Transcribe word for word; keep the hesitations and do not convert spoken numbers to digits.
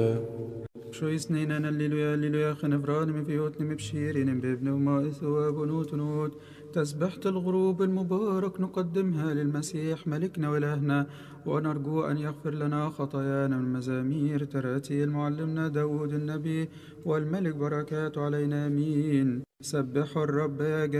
شو يسنينا الليلويا الليلويا خنفران من فيوتن مبشيرين بابن وما إثواب ونوت نوت. تسبحة الغروب المبارك نقدمها للمسيح ملكنا وإلهنا، ونرجو أن يغفر لنا خطايانا من مزامير تراتيل معلمنا داود النبي والملك بركاته علينا آمين. سبحوا الرب يا